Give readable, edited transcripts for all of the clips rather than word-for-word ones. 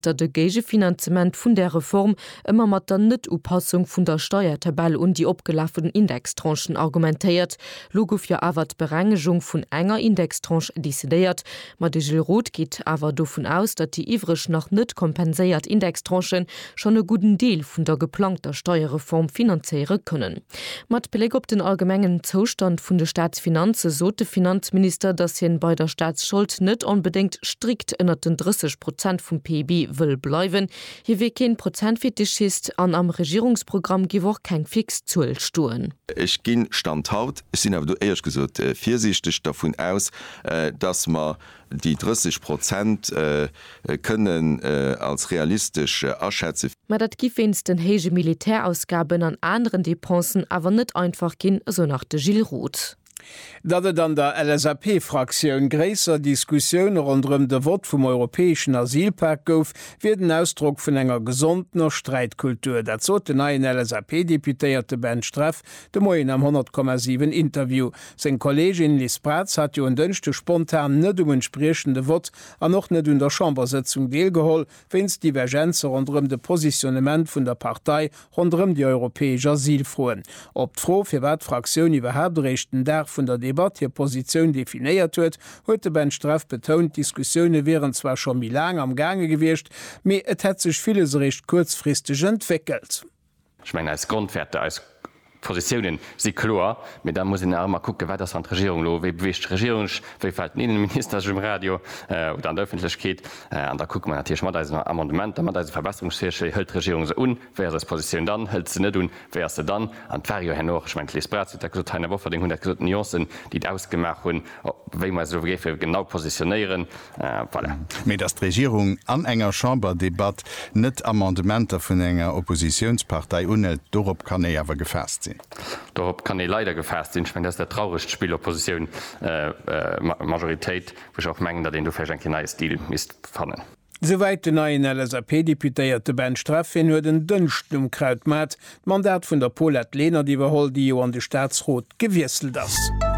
dat de Gegefinanzement vun der Reform immer mat der Net-Upassung vun der Steuertabelle und die opgelaufenen Indextranchen argumentéiert. Logo fir awer d'Berengegung vun enger Indextranche décidéiert, mat de Gilles Roth geht awer davon aus, dat die iwrech noch net kompenséiert Indextranchen schon e guten Deel vun der geplanter Steuerreform finanziere können. Mat Beleg op den allgemengen Zustand vun de Staatsfinanze so de Finanzminister, dass hien bei der Staatsschuld net unbedingt strikt ënner den 30% vum PIB will bleiwen. Hier wie kein Prozentfetischist an am Regierungsprogramm gewoch kein Fix zuel stuen. Ich gin standhaut, ich sind aber du ehrlich gesagt vorsichtig davon aus, dass man die 30% können als realistisch erschätzen. Ma dat gifins den hege Militärausgaben an anderen Depensen aber net einfach gin, so nach de Gilles Roth. Dat an der LSAP-Fraktion gräser Diskussion rundum de Wort vom europäischen Asylpakt gouf, wird Ausdruck vun enger gesondener Streitkultur. Dat zo den neuen LSAP-Deputéierte Ben Streff de Moien am 100,7 Interview. Sen Kollegin Liz Pratz hat jo en dënchte spontan net entspriechende Wort an noch net der Chambersitzung deelgeholl, wenns Divergenze rundum de Positionement vun der Partei rundum die europäische Asylfroen. Ob d'Fro fir wat Fraktion überhaupt rechten der vun der Debatte hier Position definiiert huet, huete Ben Streff betont, Diskussionen wären zwar schon mi lang am Gange gewircht, mir et het sech vieles recht kurzfristig entwickelt. Ich meine, als Grundwerte, als Positionen sie klar, mit da muss ich mal gucken, weiter an Regierung lo, wie bewischt Regierung, wie fällt Innenminister im Radio oder an der Öffentlichkeit, und da gucken wir natürlich mal ein Amendement, da eine Verbesserungsfähige hält Regierung so wer ist Position dann, hält sie nicht wer ist sie dann, an Ferio hin noch, ich meine, Liz Pratz hat gesagt, eine Woche den 100 Nuancen, die ausgemacht haben, wie man so genau positionieren, voilà. Mit das Regierung an enger Chamberdebatte nicht Amendementer von enger Oppositionspartei unhält, darauf kann aber gefasst sein. Darauf kann ich leider gefasst sein. Ich meine, das ist der traurigste Spielopposition Majorität, wo ich auch mengen, dass den du vielleicht ein neues Deal missfallen. Soweit den neuen LSAP-Deputéierte Ben Streff hin huet den dëncht Kraut mat, Mandat vun der Paulette Lehner diewerholl, die jo an de Staatsrot gewieselt ass.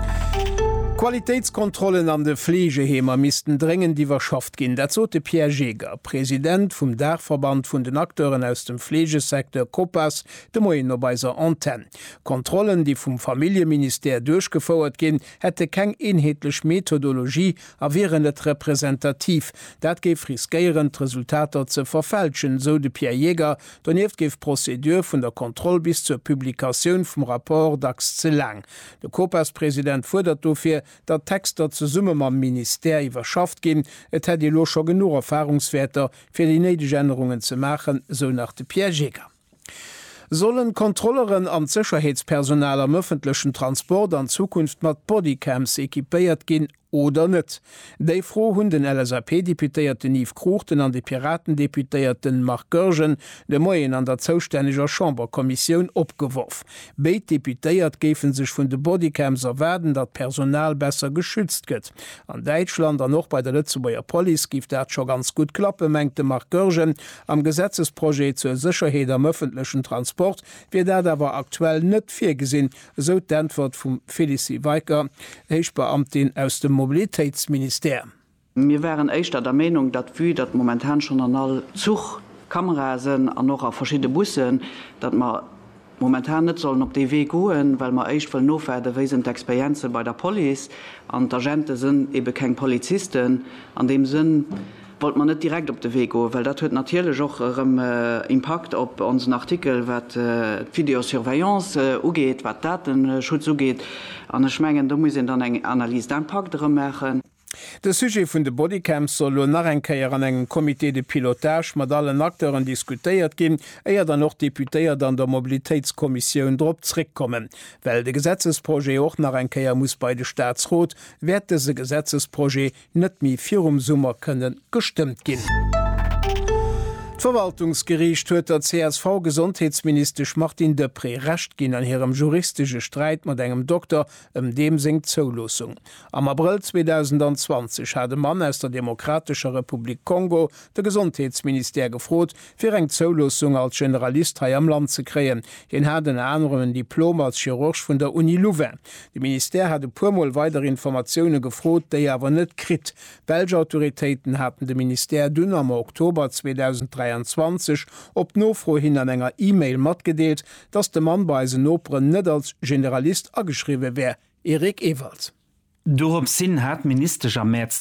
Qualitätskontrollen an de Flegehemer misisten dringend die Wirtschaft gin. Dat zote Pierre Jäger, Präsident vum Dachverband vun den Akteuren aus dem Pflegesektor Copas, de Moien beiser Antenne. Kontrollen, die vum Familienminister durchgefauerert gin, hätte keng inhetlech Methodologie a wären net repräsentativ. Dat geif riskierend Resultater ze verfälschen, so de Pierre Jäger, doniert geif Prozedur vun der Kontrolle bis zur Publikation vum Rapport dax ze lang. De Copas-Präsident fordert dofir, dat Texter ze Summe am Minister iwwerschaft gin, et hat die locher genug Erfahrungswerter fir die neidege Änderungen ze machen, so nach de Pierre Jäger. Sollen Kontrolleren an Sicherheitspersonal am öffentlichen Transport an Zukunft mat Bodycams ekipéiert gin oder net. Dei froh hunn den LSAP-Deputéierten Yves Krochten an de Piratendeputéierten Marc Görgen de Moien an der zoustäniger Chamberkommission opgeworf. Beit Deputéiert gefen sech vun de Bodycams erwerden, dat Personal besser geschützt gëtt. An Deutschland an noch bei der Lützeburger Police gift dat scho ganz gut klappe, mengte Marc Görgen. Am Gesetzesprojekt zur Sicherheit am öffentlichen Transport wird dat awer aktuell net firgesinn, so d'Antwort vum Felicie Weicker, Heichbeamtin aus dem Mobilitätsminister. Wir wären echt der Meinung, dass wir dat momentan schon an all Zugkamerasen an noch auf verschiedene Bussen, dass man momentan nicht sollen op die Weg gehen, weil man echt voll notfäde wie sind Experienzen bei der Police an Agenten sind eben kein Polizisten. An dem Sinn wollte man nicht direkt op den Weg gehen, weil das hat natürlich auch Impact auf unseren Artikel, was Videosurveillance ugeht, was Datenschutz ugeht. An Schmengen da muss dann eng Analyse d'impact machen. De Sujet vun de Bodycams soll nach enkeier an engem Komitee de Pilotage mat allen Akteuren diskutéiert gin, eier dann noch Deputéiert an der Mobilitätskommission dropzrick kommen. Well de Gesetzesprojekt och nach enkeier muss bei de Staatsrot, werd se Gesetzesprojekt net mi 4 Summer kënnen gestimmt gin. Verwaltungsgericht huet der CSV Gesundheitsminister Martin Depré recht ginn an hirem juristische Streit mat engem Doktor dem seng Zolosung. Am April 2020 hat de Mann aus der Demokratischer Republik Kongo de Gesundheitsminister gefrot, fir eng Zolosung als Generalist hai am Land ze kreen. Hien hat den anderen Diplom als Chirurg vun der Uni Louvain. De Minister hat de puermoll weitere Informationen gefrot, déi awer net krit. Belge Autoritäten hatten de Minister dun am Oktober 2023 op nofro hin an enger E-Mail matgedeelt, dats de Mann bei se Operen net als Generalist ageschriwe wär. Erik Ewald. Dorop sinn hat Minister am März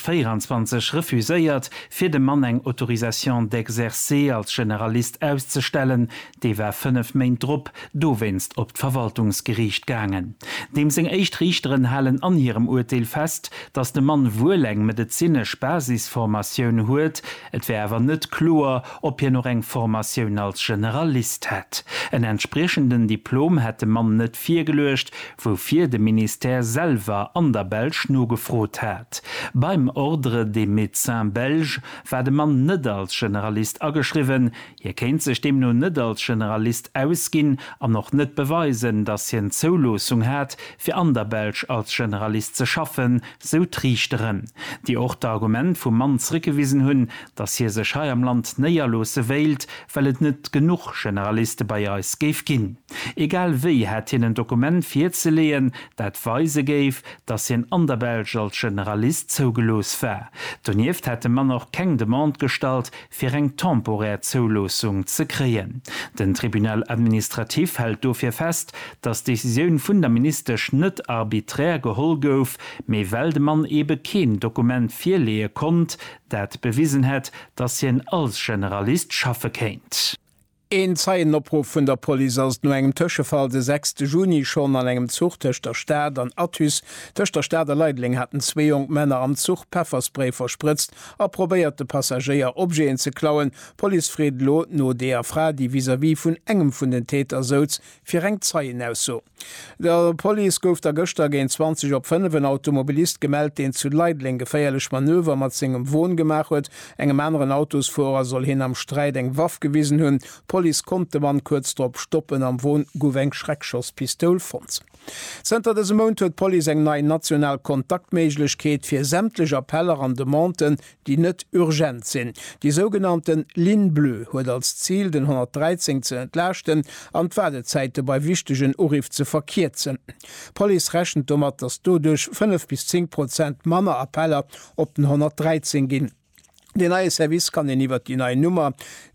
2024 refuséiert, fir de Mann eng Autorisation d'exercer als Generalist auszustellen, de wär 5 Main Drpp do winst op d'Verwaltungsgericht gangen. Dem seng Eichtrichteren hallen an ihrem Urteil fest, dass de Mann wohleng medizinsch Basisformatioun huet, et wärwer net klar, ob hier noch eng Formatioun als Generalist hat. En entsprechenden Diplom hätte man net vier gelöscht, wofir de Minister selber an der Belsch no gefrot hat. Beim Ordre de Médecin Belge war de Mann net als Generalist ageschriven, je kennt sich dem no net als Generalist ausgin an noch net beweisen, dass hi en Zolosung hat, fir an der Belsch als Generalist zu schaffen, so trichteren. Die Ortargument vum Mann zurückgewiesen hunn, dass hier se Schei am Land neierlose wählt, weil et net genug Generaliste bei uns geef gin. Egal wie hat hin ein Dokument 4 zu lehen, dat weise geef, dass hin an der Belge als Generalist zougelos war. Donieft hätte man noch keng Demand gestalt, fir eng temporär Zolosung zu kreen. Den Tribunal administrativ hält dofir fest, dass Decision vun der Minister net arbiträr gehol gouf, méi weil de man ebe kein Dokument 4 lehe kommt, dat bewiesen het, dass hin als Generalist schaffe kennt. Een Zeieenopruf vun der Poli ass no engem Tëschefall de 6. Juni schon an engem Zug tech der Stad an Athus. Tech der Stader Leidling hatten 2 jung Männer am Zug Pfefferspray verspritzt, probiert de Passagier Obgeen ze klauen, Polifried lo no der Fra, die vis-à-vis vun engem vun den Täter soz fir eng Zeien aus so. Der Poli gouf der Göster gen 20 op 5 Automobilist gemeldt, den zu Leidling geféierlech Manöver mat zinggem Wohn gemacht huet, engem anderen Autosvorer soll hin am Streit eng Waff gewiesen hunn. Police konnte man kurz drop stoppen am Wohn Gouveng Schreckschoss Pistolfonds. Zter des Mont huet Poli eng nei national Kontaktmeiglechkeet fir sämtlech Appeller an de Monten, die net urgent sinn. Die sogenannten Linbleu huet als Ziel den 113 ze entlächten an d'Wädezeite bei wichtegen Urif ze verkierzen. Poli rächen mat dats dodurch 5 bis 10% Manner Appeller op den 113 ginn. Den neue Service kann den iwwer die neue Nummer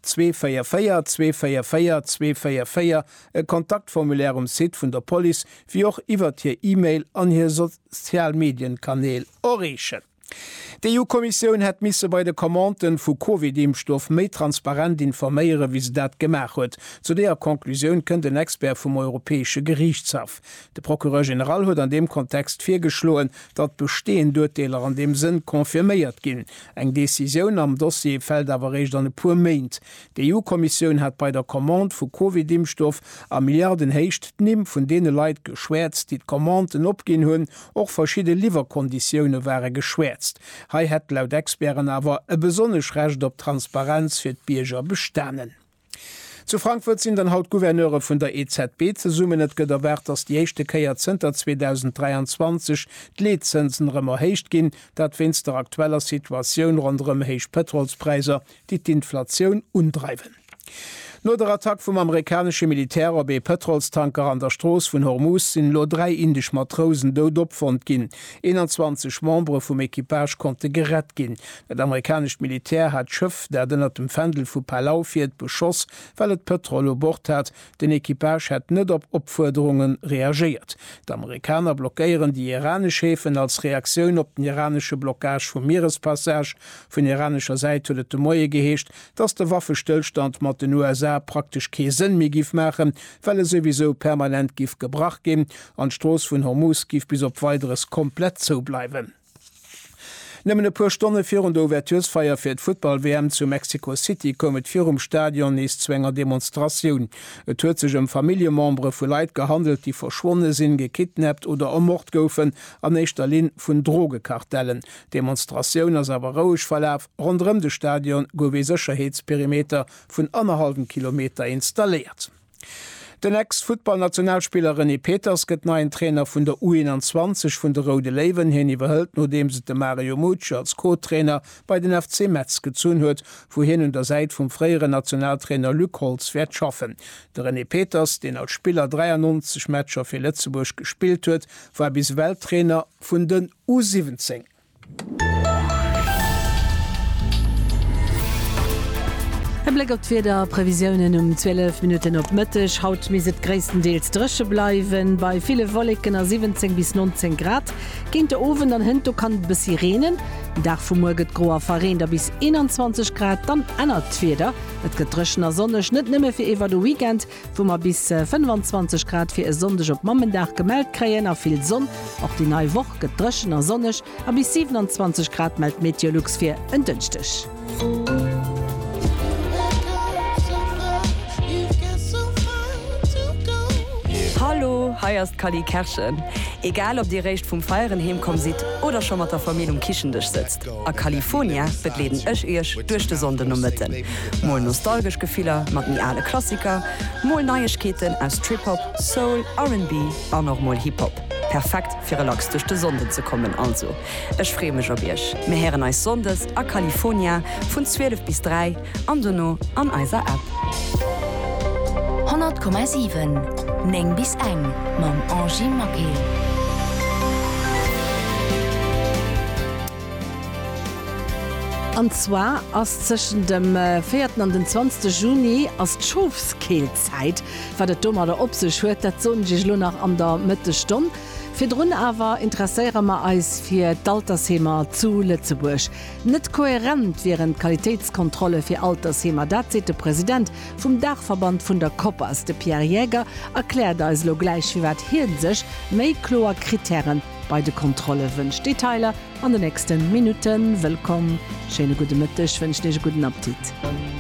244 Kontaktformulär Sit vun der Poli wie auch iwwer hier E-Mail an hier Sozialmedienkanäel orrechen. Die EU-Kommission hat misse bei de Kommanden vu COVID-Impfstoff méi transparent informéiere, wie se dat gemach huet. Zu der Konklusion kënnt den Expert vum Europäesche Gerichtshof. De Prokureur General huet an dem Kontext firgeschloen, dat bestehen Urteiler an dem Sinn konfirméiert ginn. Eng Decision am Dossier fällt awer recht an e puer Meint. Die EU-Kommission hat bei der Kommand vu COVID-Impfstoff a Milliarden heicht nimm vun dee Leiit geschwärzt, die Kommanden opgin hunn, och verschiedene Lieferkonditionne wäre geschwärzt. Hei het laut Experen awer e besonnech Recht op Transparenz fir d'Bierger bestanen. Zu Frankfurt sind den Hauptgouverneure vun der EZB ze summen net gët erwert, ass die echte Keierzenter 2023 d'Lizenzen rëmmer heicht ginn, dat winst der aktueller Situationun rondrem héich Petrolspreiser dit d'Inflationun undreiwen. No der Attack vum amerikanische Militär op Petrolstanker an der Stroos vun Hormuz sinn lo 3 indisch Matrosen dod opfond ginn. 21 Membre vum Ekipage konnte gerett ginn. Dat amerikasch Militär hat Schëff, der dennner dem Fdel vu Palau firiert beschoss, weil et Petrol bord hat, den Ekipage hat net op Opforderungen reagiert. D'Amerikaner blockéieren die iranesch Häfen als Reaktionun op den iranesche Blockage vum Meerespassage vun iranescher Seite huet de Moie geheescht, dats der Waffestillstand mat den USA praktisch Käsen mi gif machen, weil sowieso permanent gif gebracht gin, an Stroos vun Hormuz gif bis op weiteres komplett zo bleiben. Nëmmen e puer Stonne fir und Ouvertursfeier fir d Football-WM zu Mexico City kommet fir Stadion is zwénger Demonstrationun. Et huet sech Familiemembre vu Leiit gehandelt, die verschwonne sinn gekidnappt oder ommord goufen an eichter Lin vun Drogekartellen. Demonstrationun ass awer roueg verlaf rondrem de Stadion gowe Sicherheitsperimeter vun 1,5 Kilometer installiert. Den Ex-Football-Nationalspieler René Peters gëtt neien Trainer vun der U21 vun der Rode Lewen hin iwwerhëlt, nodem se de Mario Mucci als Co-Trainer bei den FC Metz gezun huet, wohin hun der Seit vum fréiere Nationaltrainer Lückholz werd schaffen. De René Peters, den als Spieler 93 Matscher fir Lettzeburg gespielt huet, war bis Welttrainer vun den U17. Blick op der Prävisionen 12 Minuten op Mëttech haut mis et gréisstendeels dresche bleiwen, bei viele Wollekener 17 bis 19 Grad. Géint de Owen an Hënto kann bis Sirenen. Dach vum Morget groer Verrender bis 21 Grad, dann ënnert d'Feder. Et getreschener Sonnech net nëmme fir iwwer de Weekend, wo man bis 25 Grad fir e Sondech op Mammendach gemeldt kreien a vill Sonn. Auch die neii Woch getreschener Sonnech a bis 27 Grad meldt Meteorlux fir entdünchtech. Hallo, heierst Kali Kerschen. Egal ob Di Recht vum Feieren hemkom sit oder schon mat der Familie Kischendech sitzt. A California betleden ech ech duch de Sonde no Mëtten. Moll nostalgisch Gefehler mat nie alle Klassiker, moll Neiechketen aus Trip-Hop, Soul, R&B an noch moll Hip-Hop. Perfekt fir relax duch de Sonde ze kommen also. Ech fremech op Ech. Me heren eis Sondes a California vun 12 bis 3 an Donno an eiser App. 100,7 Neng bis eng mam Angie Maké. Anzwa ass zeschen dem 4. an den 20. Juni ass d'Schofskeelzeit, war de Dommer der Opsech huet dat Sonnech lo nach an der Mëtte Stonn. Fir Drun awer interesséiere ma eis fir d'Altershemer zu Lützeburg. Net kohärent wären Qualitätskontrolle fir Altershemer, dat se de Präsident vum Dachverband vun der Koppers, de Pierre Jäger, erklärt als lo gleich wie wat hiren sech méi kloer Kriterien bei de Kontrolle wünscht. Detailer an den nächsten Minuten. Willkommen. Schöne gute Mittag, wünsche dir guten Appetit.